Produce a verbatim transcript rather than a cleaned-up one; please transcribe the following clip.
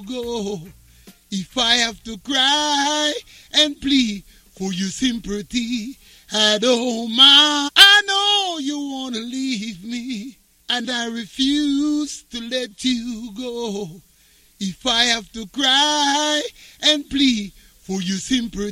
go. If I have to cry and plead for your sympathy, I don't mind. I know you want to leave me, and I refuse to let you go. If I have to cry and plead for your sympathy,